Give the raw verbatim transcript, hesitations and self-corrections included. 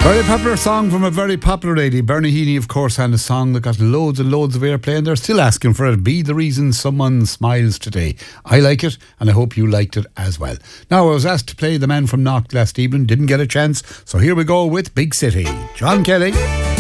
Very popular song from a very popular lady. Bernie Heaney, of course, and a song that got loads and loads of airplay, and they're still asking for it. Be the reason someone smiles today. I like it, and I hope you liked it as well. Now, I was asked to play The Man from Knock last evening, didn't get a chance, so here we go with Big City. John Kelly.